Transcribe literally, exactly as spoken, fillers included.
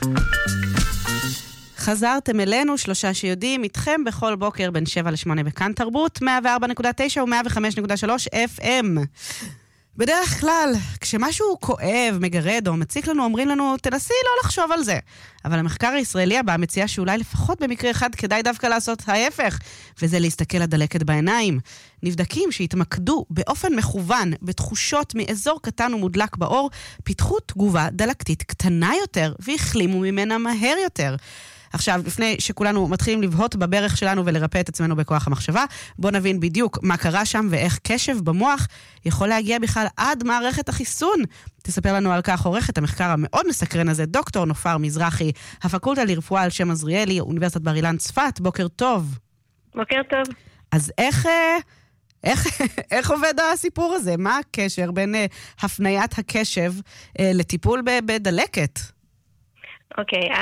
חזרתם אלינו, שלושה שיודעים, איתכם בכל בוקר בין שבע לשמונה בכאן תרבות, מאה וארבע נקודה תשע ו-מאה וחמש נקודה שלוש אף אם. בדרך כלל, כשמשהו כואב, מגרד או מציק לנו, אומרים לנו, תנסי לא לחשוב על זה. אבל המחקר הישראלי הבא מציע שאולי לפחות במקרה אחד כדאי דווקא לעשות ההפך, וזה להסתכל לדלקת בעיניים. נבדקים שהתמקדו באופן מכוון בתחושות מאזור קטן ומודלק באור, פיתחו תגובה דלקתית קטנה יותר, והחלימו ממנה מהר יותר. עכשיו, לפני שכולנו מתחילים לבהות בברך שלנו ולרפא את עצמנו בכוח המחשבה, בוא נבין בדיוק מה קרה שם ואיך קשב במוח יכול להגיע בכלל עד מערכת החיסון. תספר לנו על כך עורכת המחקר המאוד מסקרן הזה, דוקטור נופר מזרחי, הפקולטה לרפואה על שם עזריאלי, אוניברסיטת בר אילן צפת. בוקר טוב. בוקר טוב. אז איך, איך, איך עובד הסיפור הזה? מה הקשר בין הפניית הקשב לטיפול בדלקת? אוקיי,